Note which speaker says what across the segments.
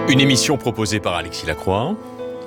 Speaker 1: Une émission proposée par Alexis Lacroix.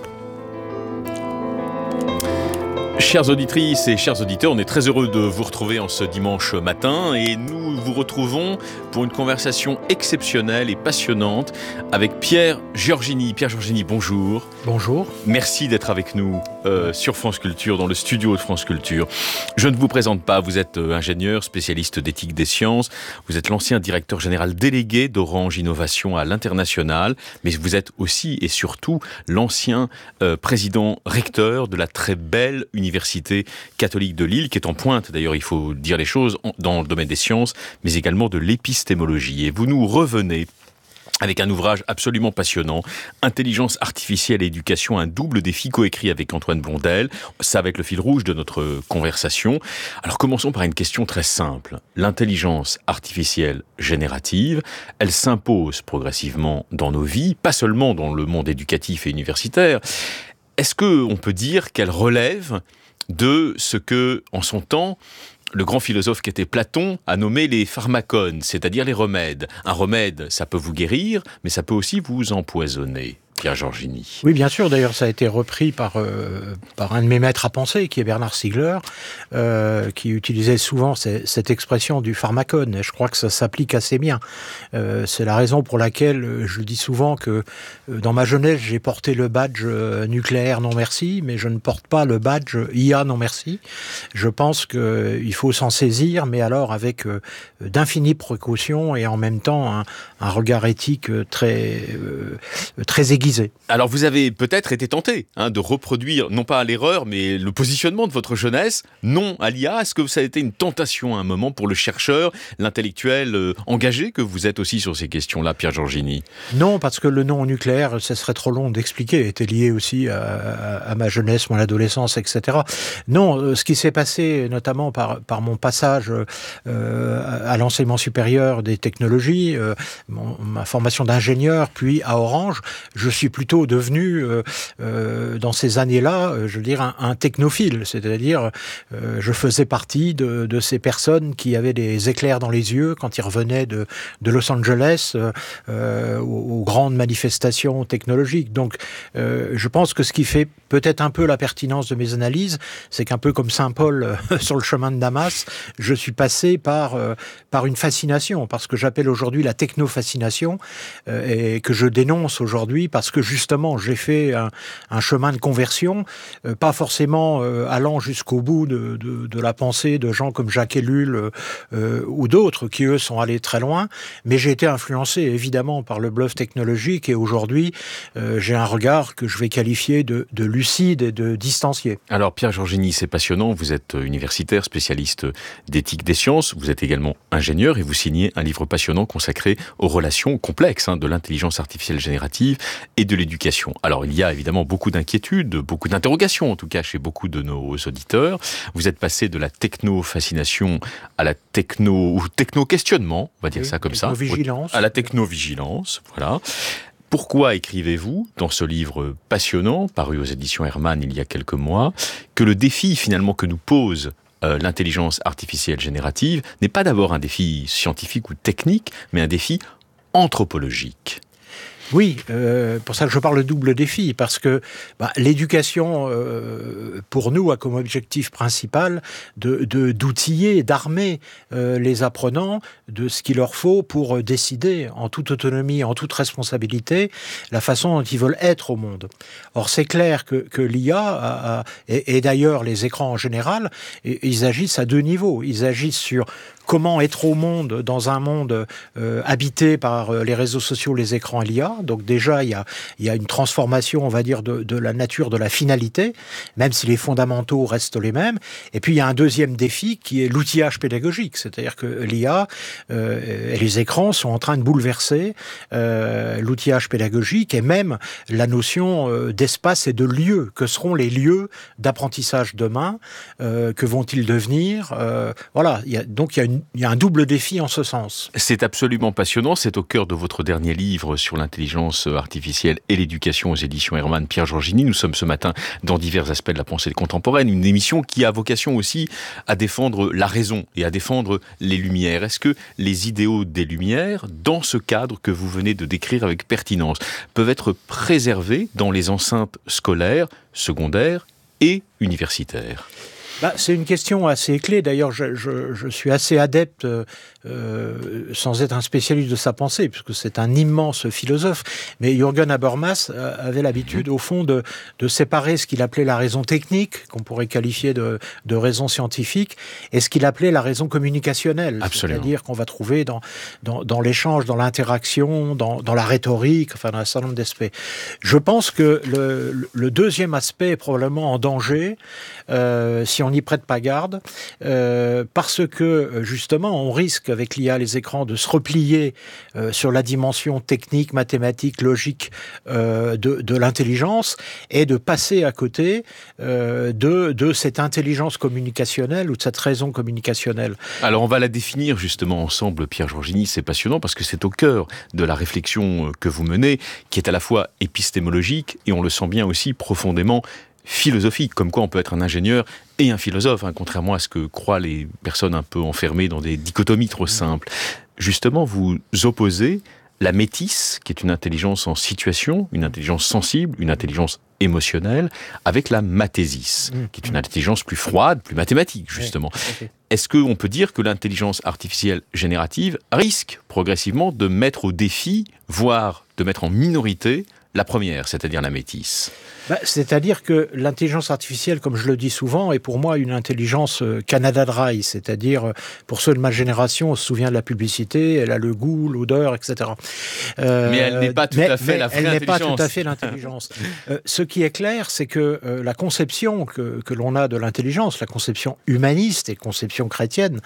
Speaker 1: Chères auditrices et chers auditeurs, on est très heureux de vous retrouver en ce dimanche matin et nous vous retrouvons pour une conversation exceptionnelle et passionnante avec Pierre Giorgini. Pierre Giorgini, bonjour.
Speaker 2: Bonjour.
Speaker 1: Merci d'être avec nous sur France Culture, dans le studio de France Culture. Je ne vous présente pas, vous êtes ingénieur, spécialiste d'éthique des sciences, vous êtes l'ancien directeur général délégué d'Orange Innovation à l'international, mais vous êtes aussi et surtout l'ancien président recteur de la très belle Université catholique de Lille, qui est en pointe, d'ailleurs il faut dire les choses, dans le domaine des sciences, mais également de l'épistémologie. Et vous nous revenez avec un ouvrage absolument passionnant, Intelligence artificielle et éducation, un double défi coécrit avec Antoine Blondel. Ça va être le fil rouge de notre conversation. Alors commençons par une question très simple. L'intelligence artificielle générative, elle s'impose progressivement dans nos vies, pas seulement dans le monde éducatif et universitaire. Est-ce qu'on peut dire qu'elle relève de ce que, en son temps, le grand philosophe qui était Platon a nommé les pharmacones, c'est-à-dire les remèdes. Un remède, ça peut vous guérir, mais ça peut aussi vous empoisonner. Pierre Giorgini.
Speaker 2: Oui, bien sûr. D'ailleurs, ça a été repris par un de mes maîtres à penser, qui est Bernard Stiegler, qui utilisait souvent cette expression du pharmacone. Et je crois que ça s'applique assez bien. C'est la raison pour laquelle je dis souvent que dans ma jeunesse, j'ai porté le badge nucléaire non merci, mais je ne porte pas le badge IA non merci. Je pense qu'il faut s'en saisir, mais alors avec d'infinies précautions et en même temps un regard éthique très aiguisé.
Speaker 1: Alors vous avez peut-être été tenté de reproduire, non pas à l'erreur, mais le positionnement de votre jeunesse, non à l'IA. Est-ce que ça a été une tentation à un moment pour le chercheur, l'intellectuel engagé que vous êtes aussi sur ces questions-là, Pierre Giorgini?
Speaker 2: Non, parce que le non au nucléaire, ça serait trop long d'expliquer, était lié aussi à ma jeunesse, mon adolescence, etc. Non, ce qui s'est passé notamment par mon passage à l'enseignement supérieur des technologies, ma formation d'ingénieur, puis à Orange, je suis plutôt devenu, dans ces années-là, je veux dire, un technophile. C'est-à-dire, je faisais partie de ces personnes qui avaient des éclairs dans les yeux quand ils revenaient de Los Angeles aux grandes manifestations technologiques. Donc, je pense que ce qui fait peut-être un peu la pertinence de mes analyses, c'est qu'un peu comme Saint Paul sur le chemin de Damas, je suis passé par une fascination, parce que j'appelle aujourd'hui la techno-fascination, et que je dénonce aujourd'hui parce que justement j'ai fait un chemin de conversion, pas forcément allant jusqu'au bout de la pensée de gens comme Jacques Ellul ou d'autres qui eux sont allés très loin, mais j'ai été influencé évidemment par le bluff technologique et aujourd'hui j'ai un regard que je vais qualifier de lucide et de distancié.
Speaker 1: Alors Pierre Giorgini, c'est passionnant, vous êtes universitaire, spécialiste d'éthique des sciences, vous êtes également ingénieur et vous signez un livre passionnant consacré aux relations complexes de l'intelligence artificielle générative et de l'éducation. Alors, il y a évidemment beaucoup d'inquiétudes, beaucoup d'interrogations, en tout cas, chez beaucoup de nos auditeurs. Vous êtes passé de la techno-fascination à la techno-questionnement, on va dire ça comme ça. À la techno-vigilance, voilà. Pourquoi écrivez-vous, dans ce livre passionnant, paru aux éditions Hermann il y a quelques mois, que le défi, finalement, que nous pose l'intelligence artificielle générative n'est pas d'abord un défi scientifique ou technique, mais un défi anthropologique?
Speaker 2: Oui, pour ça que je parle de double défi, parce que l'éducation, pour nous, a comme objectif principal d'outiller, d'armer les apprenants de ce qu'il leur faut pour décider en toute autonomie, en toute responsabilité, la façon dont ils veulent être au monde. Or, c'est clair que l'IA, et d'ailleurs les écrans en général, ils agissent à deux niveaux. Ils agissent sur comment être au monde dans un monde habité par les réseaux sociaux, les écrans et l'IA. Donc déjà, il y a une transformation, on va dire, de la nature de la finalité, même si les fondamentaux restent les mêmes. Et puis, il y a un deuxième défi qui est l'outillage pédagogique. C'est-à-dire que l'IA et les écrans sont en train de bouleverser l'outillage pédagogique et même la notion d'espace et de lieu. Que seront les lieux d'apprentissage demain? Que vont-ils devenir? Voilà, donc il y a un double défi en ce sens.
Speaker 1: C'est absolument passionnant, c'est au cœur de votre dernier livre sur l'intelligence l'intelligence artificielle et l'éducation aux éditions Hermann, Pierre Georgini. Nous sommes ce matin dans divers aspects de la pensée contemporaine, une émission qui a vocation aussi à défendre la raison et à défendre les Lumières. Est-ce que les idéaux des Lumières, dans ce cadre que vous venez de décrire avec pertinence, peuvent être préservés dans les enceintes scolaires, secondaires et universitaires ?
Speaker 2: C'est une question assez clé. D'ailleurs, je suis assez adepte, sans être un spécialiste de sa pensée, puisque c'est un immense philosophe. Mais Jürgen Habermas avait l'habitude, au fond, de séparer ce qu'il appelait la raison technique, qu'on pourrait qualifier de raison scientifique, et ce qu'il appelait la raison communicationnelle.
Speaker 1: Absolument.
Speaker 2: C'est-à-dire qu'on va trouver dans l'échange, dans l'interaction, dans la rhétorique, enfin, dans un certain nombre d'aspects. Je pense que le deuxième aspect est probablement en danger, si on n'y prête pas garde, parce que justement on risque avec l'IA, les écrans, de se replier sur la dimension technique, mathématique, logique de l'intelligence et de passer à côté de cette intelligence communicationnelle ou de cette raison communicationnelle.
Speaker 1: Alors on va la définir justement ensemble, Pierre Georgini, c'est passionnant parce que c'est au cœur de la réflexion que vous menez, qui est à la fois épistémologique et on le sent bien aussi profondément philosophique, comme quoi on peut être un ingénieur et un philosophe, contrairement à ce que croient les personnes un peu enfermées dans des dichotomies trop simples. Justement, vous opposez la métisse, qui est une intelligence en situation, une intelligence sensible, une intelligence émotionnelle, avec la mathésis, qui est une intelligence plus froide, plus mathématique, justement. Oui, est-ce qu'on peut dire que l'intelligence artificielle générative risque progressivement de mettre au défi, voire de mettre en minorité, la première, c'est-à-dire la métisse?
Speaker 2: C'est-à-dire que l'intelligence artificielle, comme je le dis souvent, est pour moi une intelligence Canada Dry, c'est-à-dire, pour ceux de ma génération, on se souvient de la publicité, elle a le goût, l'odeur, etc.
Speaker 1: Mais elle n'est pas tout à fait la vraie intelligence.
Speaker 2: Elle n'est pas tout à fait l'intelligence. Ce qui est clair, c'est que la conception que l'on a de l'intelligence, la conception humaniste et conception chrétienne,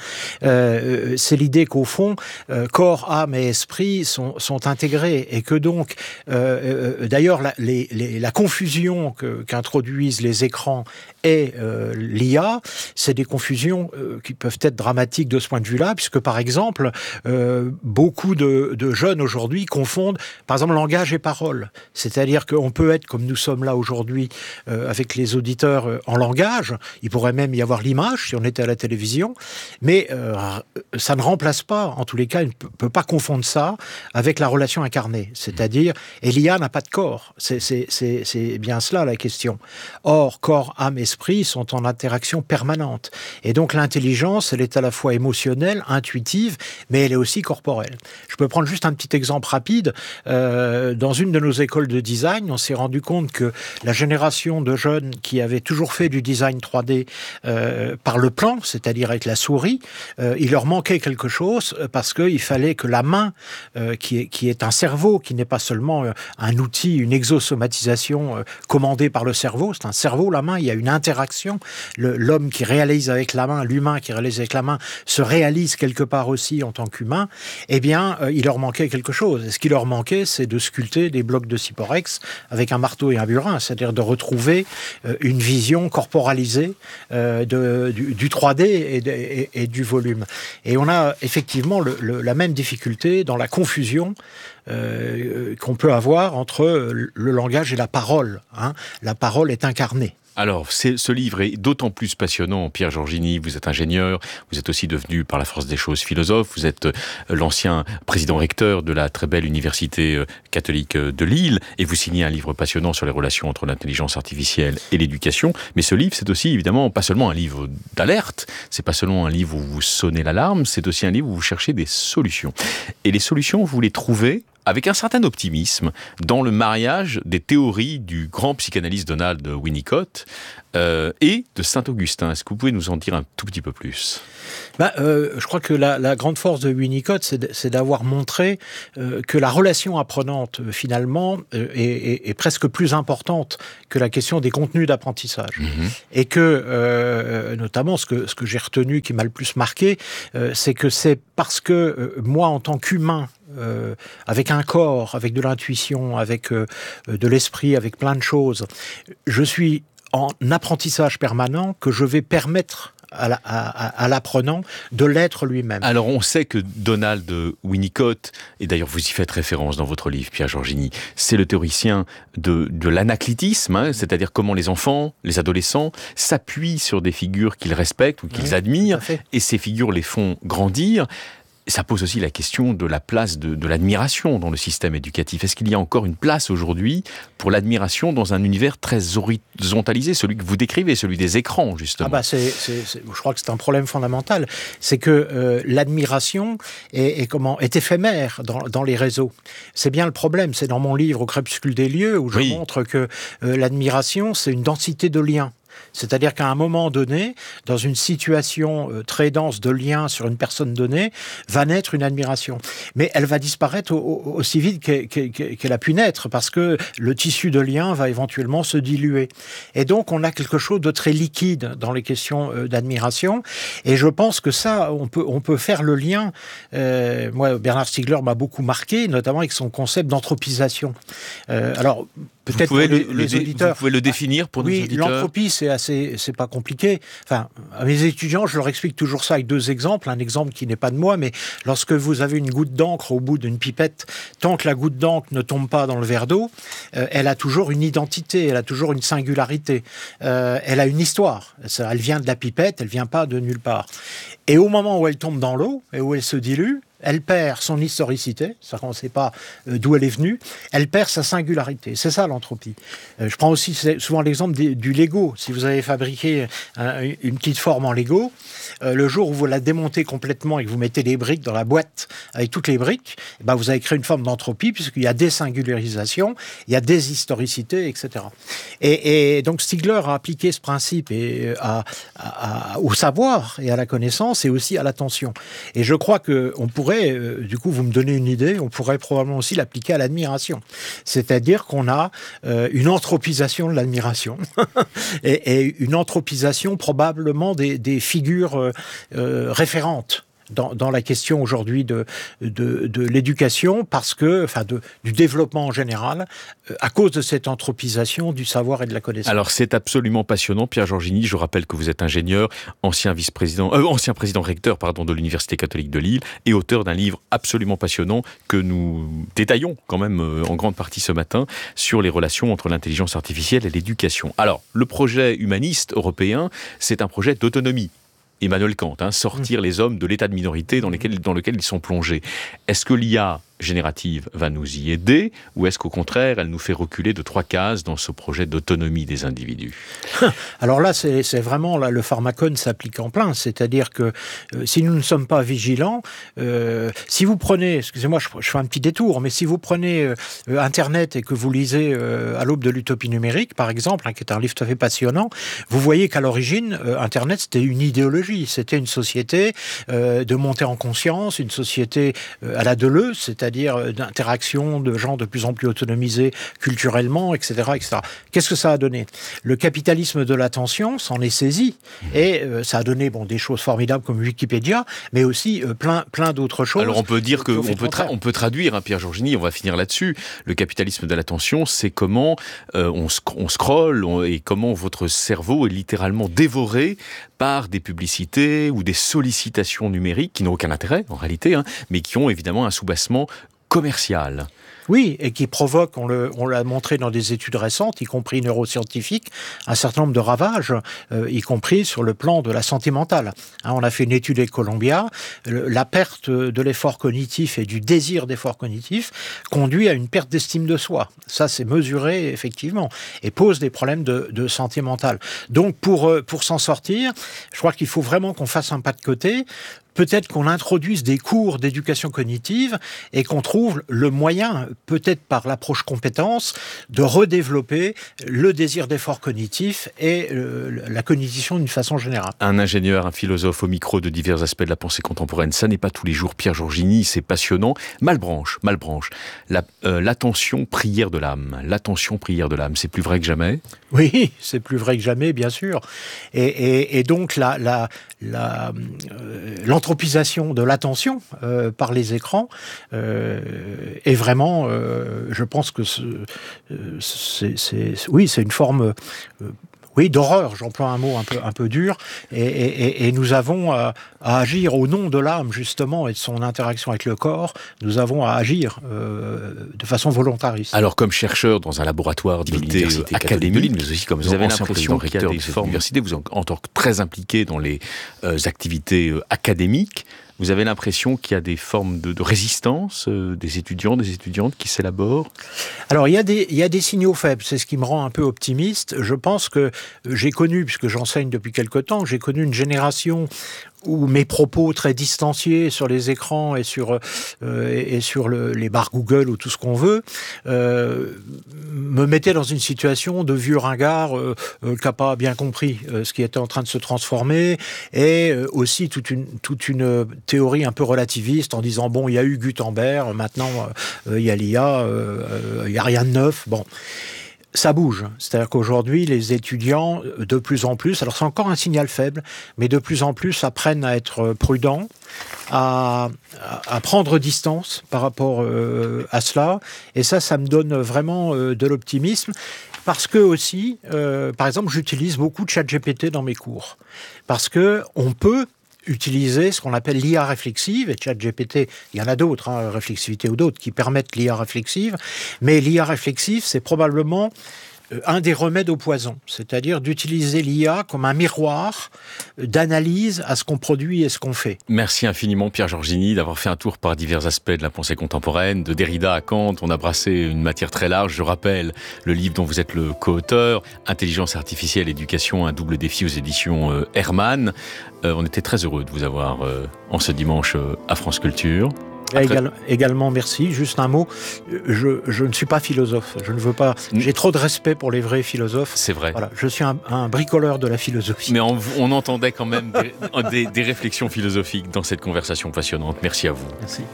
Speaker 2: c'est l'idée qu'au fond, corps, âme et esprit sont intégrés et que donc, d'ailleurs, la confusion qu'introduisent les écrans et l'IA, c'est des confusions qui peuvent être dramatiques de ce point de vue-là, puisque par exemple, beaucoup de jeunes aujourd'hui confondent, par exemple, langage et parole. C'est-à-dire qu'on peut être, comme nous sommes là aujourd'hui, avec les auditeurs en langage, il pourrait même y avoir l'image si on était à la télévision, mais ça ne remplace pas, en tous les cas, il ne peut pas confondre ça avec la relation incarnée. C'est-à-dire, et l'IA n'a pas de corps. C'est bien cela la question. Or, corps, âme, esprit sont en interaction permanente. Et donc l'intelligence, elle est à la fois émotionnelle, intuitive, mais elle est aussi corporelle. Je peux prendre juste un petit exemple rapide. Dans une de nos écoles de design, on s'est rendu compte que la génération de jeunes qui avaient toujours fait du design 3D par le plan, c'est-à-dire avec la souris, il leur manquait quelque chose parce qu'il fallait que la main, qui est un cerveau, qui n'est pas seulement un outil, une exosomatisation commandée par le cerveau, c'est un cerveau, la main, il y a une interaction, l'homme qui réalise avec la main, l'humain qui réalise avec la main, se réalise quelque part aussi en tant qu'humain, eh bien, il leur manquait quelque chose. Et ce qui leur manquait, c'est de sculpter des blocs de Cyporex avec un marteau et un burin, c'est-à-dire de retrouver une vision corporalisée du 3D et du volume. Et on a effectivement la même difficulté dans la confusion qu'on peut avoir entre le langage et la parole. La parole est incarnée.
Speaker 1: Alors, ce livre est d'autant plus passionnant, Pierre Georgini, vous êtes ingénieur, vous êtes aussi devenu, par la force des choses, philosophe, vous êtes l'ancien président-recteur de la très belle université catholique de Lille, et vous signez un livre passionnant sur les relations entre l'intelligence artificielle et l'éducation. Mais ce livre, c'est aussi, évidemment, pas seulement un livre d'alerte, c'est pas seulement un livre où vous sonnez l'alarme, c'est aussi un livre où vous cherchez des solutions. Et les solutions, vous les trouvez avec un certain optimisme dans le mariage des théories du grand psychanalyste Donald Winnicott et de Saint-Augustin. Est-ce que vous pouvez nous en dire un tout petit peu plus ?
Speaker 2: Je crois que la grande force de Winnicott, c'est d'avoir montré que la relation apprenante, finalement, est presque plus importante que la question des contenus d'apprentissage. Et que, notamment, ce que j'ai retenu, qui m'a le plus marqué, c'est que c'est parce que moi, en tant qu'humain, avec un corps, avec de l'intuition, avec de l'esprit, avec plein de choses, je suis en apprentissage permanent, que je vais permettre à l'apprenant de l'être lui-même.
Speaker 1: Alors on sait que Donald Winnicott, et d'ailleurs vous y faites référence dans votre livre, Pierre Georgini, c'est le théoricien de l'anaclitisme, hein, c'est-à-dire comment les enfants, les adolescents s'appuient sur des figures qu'ils respectent ou qu'ils admirent, et ces figures les font grandir. Ça pose aussi la question de la place de l'admiration dans le système éducatif. Est-ce qu'il y a encore une place aujourd'hui pour l'admiration dans un univers très horizontalisé, celui que vous décrivez, celui des écrans, justement?
Speaker 2: Je crois que c'est un problème fondamental. C'est que l'admiration est éphémère dans les réseaux. C'est bien le problème. C'est dans mon livre Au crépuscule des lieux où je montre que l'admiration, c'est une densité de liens. C'est-à-dire qu'à un moment donné, dans une situation très dense de liens sur une personne donnée, va naître une admiration. Mais elle va disparaître aussi vite qu'elle a pu naître, parce que le tissu de liens va éventuellement se diluer. Et donc, on a quelque chose de très liquide dans les questions d'admiration. Et je pense que ça, on peut faire le lien. Moi, Bernard Stiegler m'a beaucoup marqué, notamment avec son concept d'anthropisation. Alors, peut-être pour les auditeurs.
Speaker 1: Vous pouvez le définir pour nos auditeurs?
Speaker 2: Oui, l'entropie, c'est pas compliqué. Enfin, à mes étudiants, je leur explique toujours ça avec deux exemples. Un exemple qui n'est pas de moi, mais lorsque vous avez une goutte d'encre au bout d'une pipette, tant que la goutte d'encre ne tombe pas dans le verre d'eau, elle a toujours une identité, elle a toujours une singularité. Elle a une histoire. Elle vient de la pipette, elle vient pas de nulle part. Et au moment où elle tombe dans l'eau et où elle se dilue, elle perd son historicité, ça on ne sait pas d'où elle est venue, elle perd sa singularité. C'est ça l'entropie. Je prends aussi souvent l'exemple du Lego. Si vous avez fabriqué une petite forme en Lego, le jour où vous la démontez complètement et que vous mettez les briques dans la boîte avec toutes les briques, vous avez créé une forme d'entropie puisqu'il y a des singularisations, il y a des historicités, etc. Et donc Stiegler a appliqué ce principe au savoir et à la connaissance et aussi à l'attention. Et je crois qu'on pourrait, du coup, vous me donnez une idée, on pourrait probablement aussi l'appliquer à l'admiration. C'est-à-dire qu'on a une anthropisation de l'admiration et une anthropisation probablement des figures référentes dans la question aujourd'hui de l'éducation, parce que, du développement en général, à cause de cette anthropisation du savoir et de la connaissance.
Speaker 1: Alors c'est absolument passionnant, Pierre Georgini. Je rappelle que vous êtes ingénieur, ancien président recteur de l'Université catholique de Lille et auteur d'un livre absolument passionnant que nous détaillons quand même en grande partie ce matin sur les relations entre l'intelligence artificielle et l'éducation. Alors, le projet humaniste européen, c'est un projet d'autonomie. Emmanuel Kant, sortir les hommes de l'état de minorité dans lequel ils sont plongés. Est-ce que l'IA générative va nous y aider, ou est-ce qu'au contraire, elle nous fait reculer de 3 cases dans ce projet d'autonomie des individus?
Speaker 2: Alors là, c'est vraiment, le pharmacone s'applique en plein, c'est-à-dire que si nous ne sommes pas vigilants, si vous prenez, excusez-moi, je fais un petit détour, mais si vous prenez Internet et que vous lisez À l'aube de l'utopie numérique, par exemple, qui est un livre tout à fait passionnant, vous voyez qu'à l'origine, Internet, c'était une idéologie, c'était une société de montée en conscience, une société à la Deleuze, c'est-à-dire d'interaction de gens de plus en plus autonomisés culturellement, etc., etc. Qu'est-ce que ça a donné? Le capitalisme de l'attention s'en est saisi, et ça a donné des choses formidables comme Wikipédia, mais aussi plein d'autres choses.
Speaker 1: Alors on peut dire on peut traduire, Pierre Georgini, on va finir là-dessus. Le capitalisme de l'attention, c'est comment on scrolle et comment votre cerveau est littéralement dévoré par des publicités ou des sollicitations numériques qui n'ont aucun intérêt en réalité, mais qui ont évidemment un soubassement commercial.
Speaker 2: Oui, et qui provoque, on l'a montré dans des études récentes, y compris neuroscientifiques, un certain nombre de ravages, y compris sur le plan de la santé mentale. On a fait une étude avec Columbia, la perte de l'effort cognitif et du désir d'effort cognitif conduit à une perte d'estime de soi. Ça, c'est mesuré, effectivement, et pose des problèmes de santé mentale. Donc, pour s'en sortir, je crois qu'il faut vraiment qu'on fasse un pas de côté. Peut-être qu'on introduise des cours d'éducation cognitive et qu'on trouve le moyen, peut-être par l'approche compétence, de redévelopper le désir d'effort cognitif et la cognition d'une façon générale.
Speaker 1: Un ingénieur, un philosophe au micro de divers aspects de la pensée contemporaine, ça n'est pas tous les jours. Pierre Georgini, c'est passionnant. Malebranche. L'attention, prière de l'âme. L'attention, prière de l'âme, c'est plus vrai que jamais?
Speaker 2: Oui, c'est plus vrai que jamais, bien sûr. Et donc, l'anthropisation de l'attention par les écrans est vraiment, je pense que c'est une forme Oui, d'horreur, j'emploie un mot un peu dur, et nous avons à agir au nom de l'âme, justement, et de son interaction avec le corps, nous avons à agir de façon volontariste.
Speaker 1: Alors, comme chercheur dans un laboratoire d'unité académique, mais aussi comme vous avez l'impression qu'il y a des formes d'université, vous en tant que très impliqué dans les activités académiques, vous avez l'impression qu'il y a des formes de résistance des étudiants, des étudiantes qui s'élaborent?
Speaker 2: Alors, il y a des signaux faibles, c'est ce qui me rend un peu optimiste. Je pense que j'ai connu, puisque j'enseigne depuis quelque temps, j'ai connu une génération où mes propos très distanciés sur les écrans et sur les barres Google ou tout ce qu'on veut me mettaient dans une situation de vieux ringard qui n'a pas bien compris ce qui était en train de se transformer, et aussi toute une théorie un peu relativiste en disant bon, il y a eu Gutenberg, maintenant il y a l'IA, il n'y a rien de neuf. Bon. Ça bouge. C'est-à-dire qu'aujourd'hui, les étudiants, de plus en plus, alors c'est encore un signal faible, mais de plus en plus apprennent à être prudents, à prendre distance par rapport à cela. Et ça me donne vraiment de l'optimisme. Parce que aussi, par exemple, j'utilise beaucoup de ChatGPT dans mes cours. Parce que on peut utiliser ce qu'on appelle l'IA réflexive, et ChatGPT, il y en a d'autres, réflexivité ou d'autres, qui permettent l'IA réflexive, mais l'IA réflexive, c'est probablement un des remèdes au poison, c'est-à-dire d'utiliser l'IA comme un miroir d'analyse à ce qu'on produit et ce qu'on fait.
Speaker 1: Merci infiniment Pierre Giorgini d'avoir fait un tour par divers aspects de la pensée contemporaine, de Derrida à Kant. On a brassé une matière très large. Je rappelle le livre dont vous êtes le co-auteur, Intelligence artificielle, éducation, un double défi aux éditions Hermann. On était très heureux de vous avoir en ce dimanche à France Culture.
Speaker 2: Également, merci. Juste un mot, je ne suis pas philosophe. Je ne veux pas. J'ai trop de respect pour les vrais philosophes.
Speaker 1: C'est vrai.
Speaker 2: Voilà, je suis un bricoleur de la philosophie.
Speaker 1: Mais on entendait quand même des réflexions philosophiques dans cette conversation passionnante. Merci à vous.
Speaker 2: Merci.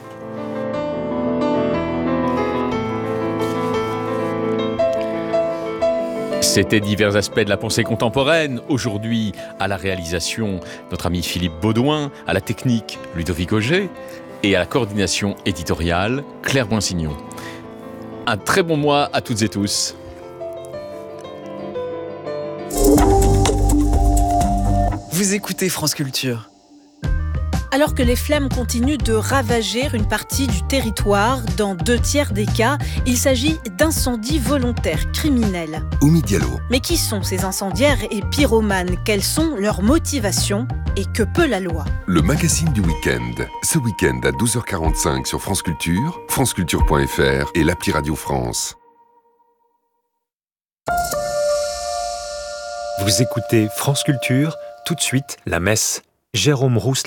Speaker 1: C'était divers aspects de la pensée contemporaine. Aujourd'hui, à la réalisation, notre ami Philippe Baudouin, à la technique, Ludovic Auger, et à la coordination éditoriale, Claire Boinsignon. Un très bon mois à toutes et tous.
Speaker 3: Vous écoutez France Culture.
Speaker 4: Alors que les flammes continuent de ravager une partie du territoire, dans 2/3 des cas, il s'agit d'incendies volontaires criminels.
Speaker 5: Oumi Diallo.
Speaker 4: Mais qui sont ces incendiaires et pyromanes? Quelles sont leurs motivations? Et que peut la loi?
Speaker 5: Le magazine du week-end. Ce week-end à 12h45 sur France Culture, franceculture.fr et l'appli Radio France.
Speaker 6: Vous écoutez France Culture, tout de suite la messe. Jérôme Rousselet.